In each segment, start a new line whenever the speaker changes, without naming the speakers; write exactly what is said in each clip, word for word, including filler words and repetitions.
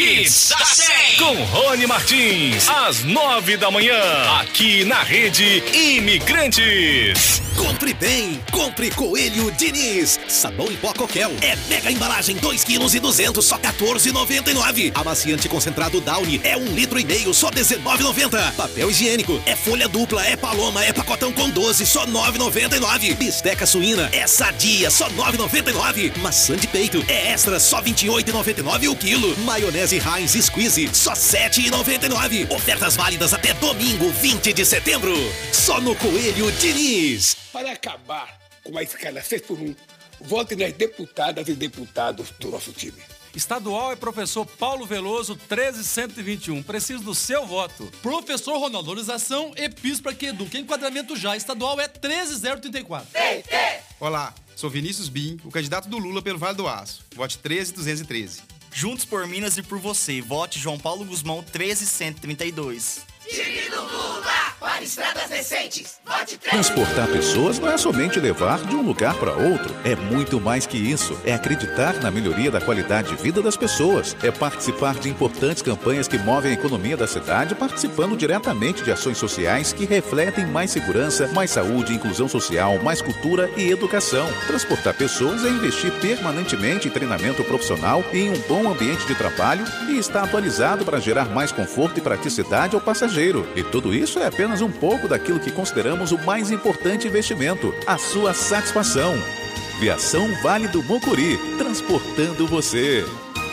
Hits da cem. Com Rony Martins, às nove da manhã, aqui na Rede Imigrantes.
Compre bem, compre Coelho Diniz. Sabão em pó Coquel. É mega embalagem, dois quilos e duzentos, só quatorze reais e noventa e nove centavos. Amaciante concentrado Downy é um litro e meio, só dezenove reais e noventa centavos. Papel higiênico é folha dupla, é paloma, é pacotão com doze, só nove reais e noventa e nove centavos. Bisteca suína é sadia, só nove reais e noventa e nove centavos. Maçã de peito é extra, só vinte e oito reais e noventa e nove centavos o quilo. Maionese Heinz Squeeze, só sete reais e noventa e nove centavos. Ofertas válidas até domingo, vinte de setembro. Só no Coelho Diniz.
Para acabar com a escala seis por um, vote nas deputadas e deputados do nosso time.
Estadual é professor Paulo Veloso, treze cento e vinte e um. Preciso do seu voto.
Professor Ronaldo, valorização, EPIS para que eduque. Enquadramento já. Estadual é treze zero trinta e quatro.
T T. Olá, sou Vinícius Bim, o candidato do Lula pelo Vale do Aço. Vote treze duzentos e treze.
Juntos por Minas e por você. Vote João Paulo Guzmão, treze cento e trinta e dois.
Time do Lula, para estradas decentes, vote três.
Transportar pessoas não é somente levar de um lugar para outro. É muito mais que isso. É acreditar na melhoria da qualidade de vida das pessoas. É participar de importantes campanhas que movem a economia da cidade, participando diretamente de ações sociais que refletem mais segurança, mais saúde, inclusão social, mais cultura e educação. Transportar pessoas é investir permanentemente em treinamento profissional e em um bom ambiente de trabalho e estar atualizado para gerar mais conforto e praticidade ao passageiro. E tudo isso é apenas um pouco daquilo que consideramos o mais importante investimento, a sua satisfação. Viação Vale do Mucuri, transportando você.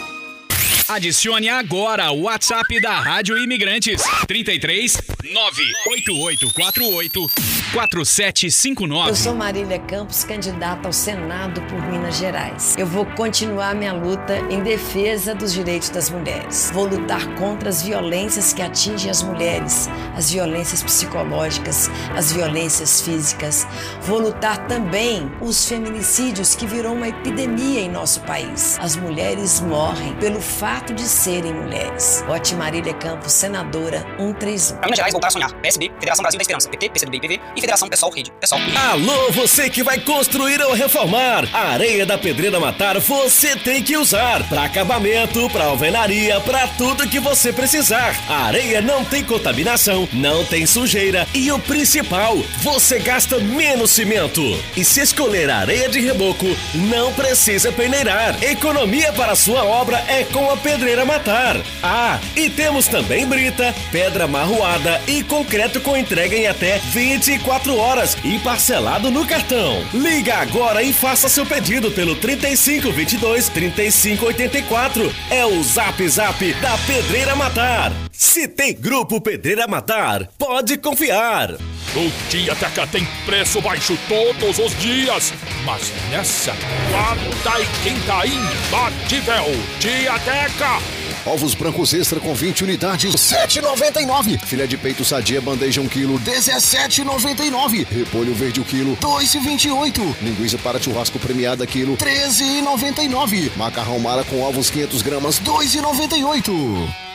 Adicione agora o WhatsApp da Rádio Imigrantes, trinta e três, nove oito oito quatro oito, quatro sete cinco nove.
Eu sou Marília Campos, candidata ao Senado por Minas Gerais. Eu vou continuar minha luta em defesa dos direitos das mulheres. Vou lutar contra as violências que atingem as mulheres, as violências psicológicas, as violências físicas. Vou lutar também os feminicídios, que virou uma epidemia em nosso país. As mulheres morrem pelo fato de serem mulheres. Vote Marília Campos, senadora cento e trinta e um.
Para Minas Gerais, voltar a sonhar. P S B, Federação Brasil da Esperança. P T, P C do B e P V e Federação Pessoal Rede. Pessoal.
Alô, você que vai construir ou reformar. A areia da Pedreira Matar você tem que usar. Para acabamento, para alvenaria, para tudo que você precisar. A areia não tem contaminação, não tem sujeira e o principal, você gasta menos cimento. E se escolher a areia de reboco, não precisa peneirar. Economia para sua obra é com a Pedreira Matar. Ah, e temos também brita, pedra marroada e concreto com entrega em até vinte e quatro horas e parcelado no cartão. Liga agora e faça seu pedido pelo trinta e cinco, vinte e dois, trinta e cinco, oitenta e quatro. É o Zap Zap da Pedreira Matar. Se tem Grupo Pedreira Matar, pode confiar.
O Tiateca tem preço baixo todos os dias, mas nessa quarta e quinta imbatível. Tiateca!
Ovos brancos extra com vinte unidades, sete reais e noventa e nove centavos. Filé de peito sadia bandeja um quilo, dezessete reais e noventa e nove centavos. Repolho verde o quilo, dois reais e vinte e oito centavos. Linguiça para churrasco premiada quilo, treze reais e noventa e nove centavos. Macarrão mara com ovos quinhentas gramas, dois reais e noventa e oito centavos.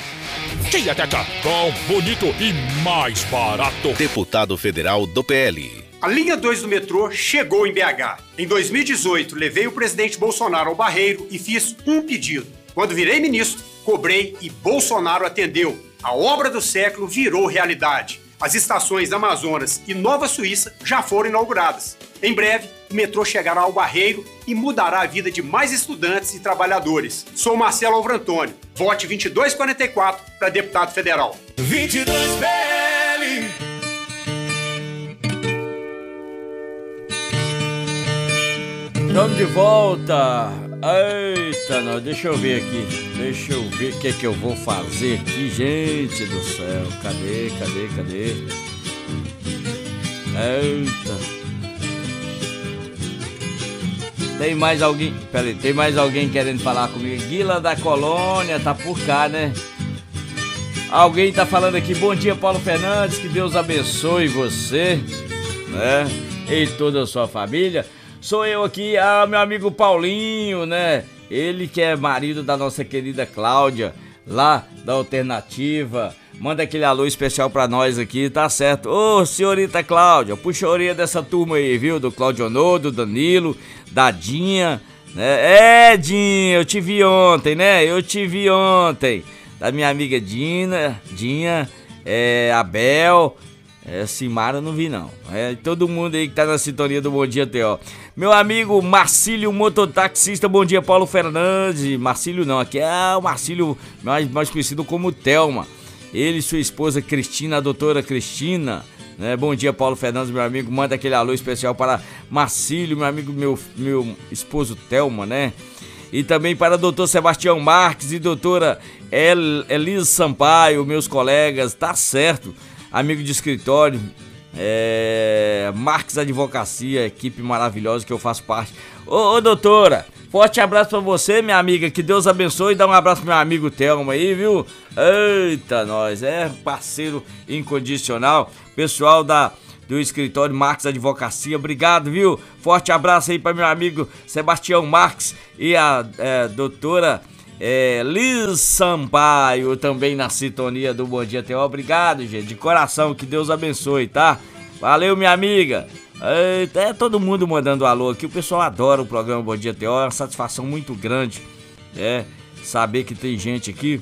Tiateca, bom, bonito e mais barato.
Deputado federal do P L.
A linha dois do metrô chegou em B H. Em dois mil e dezoito, levei o presidente Bolsonaro ao Barreiro e fiz um pedido. Quando virei ministro, cobrei e Bolsonaro atendeu. A obra do século virou realidade. As estações Amazonas e Nova Suíça já foram inauguradas. Em breve, o metrô chegará ao Barreiro e mudará a vida de mais estudantes e trabalhadores. Sou Marcelo Alvrantônio. Vote vinte e dois quarenta e quatro para deputado federal.
vinte e dois P L.
Estamos de volta. Eita, não, deixa eu ver aqui. Deixa eu ver o que é que eu vou fazer aqui, gente do céu. Cadê, cadê, cadê? Eita. Tem mais alguém? Pera aí, tem mais alguém querendo falar comigo? Guila da Colônia, tá por cá, né? Alguém tá falando aqui, bom dia, Paulo Fernandes, que Deus abençoe você, né? E toda a sua família. Sou eu aqui, ah, meu amigo Paulinho, né? Ele que é marido da nossa querida Cláudia, lá da Alternativa. Manda aquele alô especial pra nós aqui, tá certo? Ô, senhorita Cláudia, puxa a orelha dessa turma aí, viu? Do Claudionô, do Danilo, da Dinha, É, é, Dinha, eu te vi ontem, né? Eu te vi ontem. Da minha amiga Dina, Dinha, é, Abel, é, Simara eu não vi não. É, todo mundo aí que tá na sintonia do Bom Dia T O. Meu amigo Marcílio, mototaxista, bom dia, Paulo Fernandes. Marcílio não, aqui é o Marcílio, mais, mais conhecido como Thelma. Ele e sua esposa Cristina, a doutora Cristina. Né? Bom dia, Paulo Fernandes, meu amigo. Manda aquele alô especial para Marcílio, meu amigo, meu, meu esposo Thelma, né? E também para o doutor Sebastião Marques e doutora El, Elisa Sampaio, meus colegas, tá certo, amigo de escritório, é, Marques Advocacia, equipe maravilhosa que eu faço parte. Ô, ô doutora, forte abraço pra você, minha amiga, que Deus abençoe, e dá um abraço pro meu amigo Thelma aí, viu? Eita, nós, é parceiro incondicional, pessoal da... do escritório Marques Advocacia, obrigado, viu? Forte abraço aí para meu amigo Sebastião Marques e a é, doutora é, Liz Sampaio, também na sintonia do Bom Dia T O. Obrigado, gente, de coração, que Deus abençoe, tá? Valeu, minha amiga. É todo mundo mandando alô aqui, o pessoal adora o programa Bom Dia T O, é uma satisfação muito grande, é, saber que tem gente aqui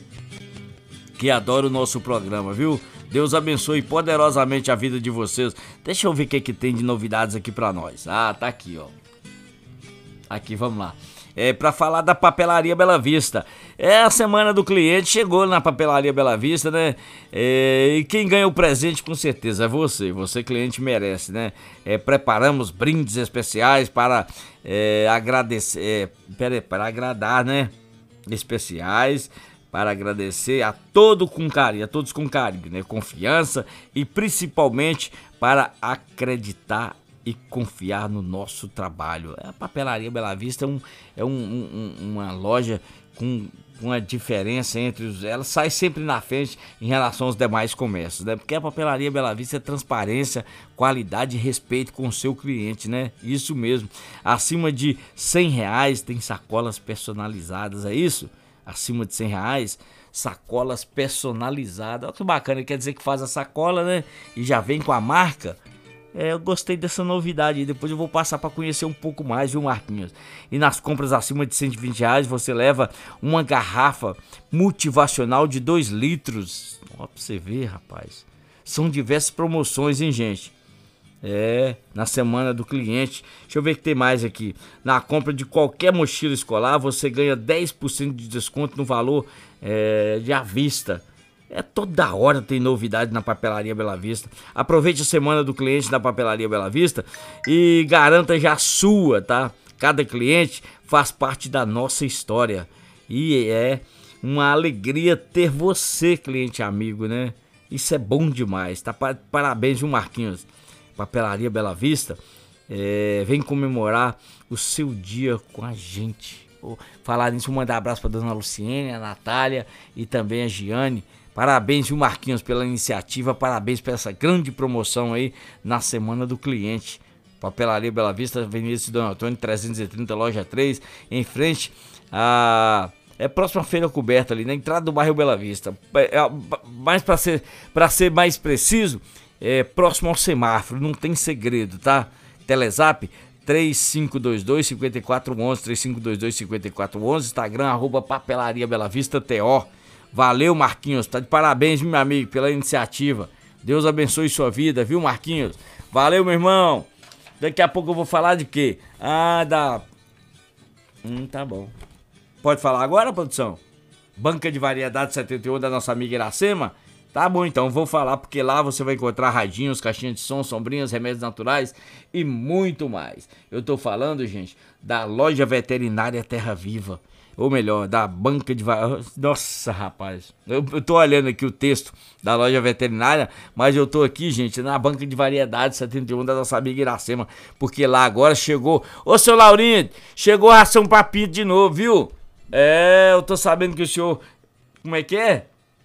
que adora o nosso programa, viu? Deus abençoe poderosamente a vida de vocês. Deixa eu ver o que, que tem de novidades aqui pra nós. Ah, tá aqui, ó. Aqui, vamos lá. É pra falar da Papelaria Bela Vista. É a semana do cliente, chegou na Papelaria Bela Vista, né? É, e quem ganha o presente com certeza é você. Você, cliente, merece, né? É, preparamos brindes especiais para é, agradecer. É, pera, para agradar, né? Especiais. Para agradecer a todos com carinho, a todos com carinho, né? Confiança e principalmente para acreditar e confiar no nosso trabalho. A Papelaria Bela Vista é, um, é um, um, uma loja com uma diferença entre os... Ela sai sempre na frente em relação aos demais comércios, né? Porque a Papelaria Bela Vista é transparência, qualidade e respeito com o seu cliente, né? Isso mesmo. Acima de cem reais tem sacolas personalizadas, é isso? Acima de cem reais, sacolas personalizadas. Olha que bacana, quer dizer que faz a sacola, né? E já vem com a marca. É, eu gostei dessa novidade. Depois eu vou passar para conhecer um pouco mais, viu, Marquinhos? E nas compras acima de cento e vinte reais, você leva uma garrafa motivacional de dois litros. Ó, pra você ver, rapaz. São diversas promoções, hein, gente? É, na semana do cliente. Deixa eu ver o que tem mais aqui. Na compra de qualquer mochila escolar, você ganha dez por cento de desconto no valor é, de à vista. É, toda hora tem novidade na Papelaria Bela Vista. Aproveite a semana do cliente da Papelaria Bela Vista e garanta já a sua, tá? Cada cliente faz parte da nossa história. E é uma alegria ter você, cliente amigo, né? Isso é bom demais, tá? Parabéns, viu, Marquinhos? Papelaria Bela Vista, é, vem comemorar o seu dia com a gente. Vou falar nisso, vou mandar um abraço para dona Luciene, a Natália e também a Giane. Parabéns, viu, Marquinhos, pela iniciativa, parabéns por essa grande promoção aí na Semana do Cliente. Papelaria Bela Vista, Avenida Cidão Antônio, trezentos e trinta, loja três, em frente a... É próxima feira coberta ali, na entrada do bairro Bela Vista. É, mas para ser, para ser mais preciso... É próximo ao semáforo, não tem segredo, tá? Telezap três cinco dois dois, cinco quatro um um, três cinco dois dois, cinco quatro um um, Instagram arroba Papelaria Bela Vista T O. Valeu, Marquinhos, tá de parabéns, meu amigo, pela iniciativa. Deus abençoe sua vida, viu, Marquinhos? Valeu, meu irmão. Daqui a pouco eu vou falar de quê? Ah, da... Hum, tá bom. Pode falar agora, produção? Banca de Variedades setenta e um da nossa amiga Iracema? Tá bom, então vou falar, porque lá você vai encontrar radinhos, caixinhas de som, sombrinhas, remédios naturais e muito mais. Eu tô falando, gente, da loja veterinária Terra Viva, ou melhor, da banca de... Nossa, rapaz, eu, eu tô olhando aqui o texto da loja veterinária, mas eu tô aqui, gente, na banca de variedades setenta e um da nossa amiga Iracema, porque lá agora chegou... Ô, seu Laurindo, chegou ração pra Pito de novo, viu? É, eu tô sabendo que o senhor... Como é que é?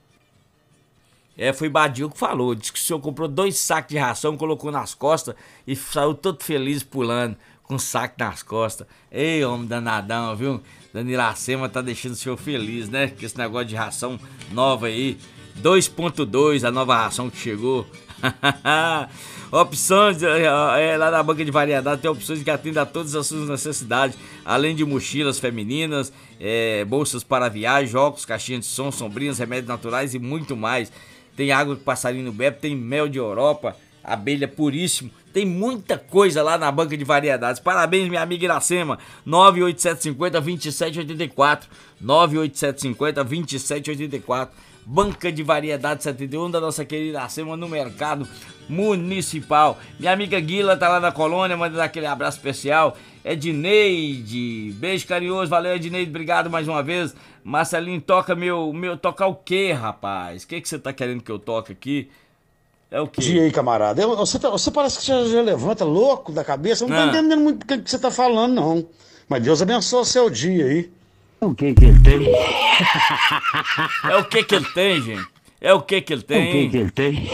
É, foi Badil que falou, disse que o senhor comprou dois sacos de ração, colocou nas costas e saiu todo feliz pulando com o saco nas costas. Ei, homem danadão, viu? Dona Iracema tá deixando o senhor feliz, né? Com esse negócio de ração nova aí. dois ponto dois, a nova ração que chegou. Opções, é, lá na banca de variedade tem opções que atendem a todas as suas necessidades, além de mochilas femininas, é, bolsas para viagem, óculos, caixinhas de som, sombrinhas, remédios naturais e muito mais. Tem água que o passarinho bebe, tem mel de Europa, abelha puríssimo, tem muita coisa lá na banca de variedades. Parabéns, minha amiga Iracema. Nove oito sete cinco zero, dois sete oito quatro, nove oito sete cinco zero, dois sete oito quatro. Banca de Variedades setenta e um da nossa querida Iracema no mercado municipal. Minha amiga Guila tá lá na colônia, mandando aquele abraço especial. Edneide, beijo carinhoso, valeu Edneide, obrigado mais uma vez. Marcelinho, toca meu, meu, tocar o quê, rapaz? O que que você tá querendo que eu toque aqui? É o quê?
Dia aí, camarada. Eu, você, tá, você parece que já, já levanta louco da cabeça, eu não tô
Ah.
entendendo muito o que, que você tá falando, não. Mas Deus abençoe o seu dia aí.
O que que ele tem? É o que que ele tem, gente? É o que que ele tem?
O que que ele tem?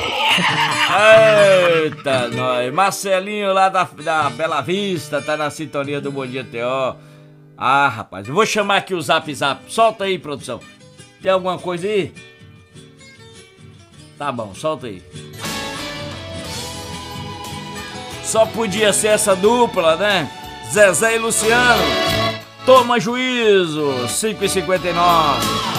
Eita, nós. Marcelinho lá da, da Bela Vista tá na sintonia do Bom Dia T O. Ah, rapaz, eu vou chamar aqui o Zap Zap. Solta aí, produção. Tem alguma coisa aí? Tá bom, solta aí. Só podia ser essa dupla, né? Zezé e Luciano. Toma juízo, cinco e cinquenta e nove.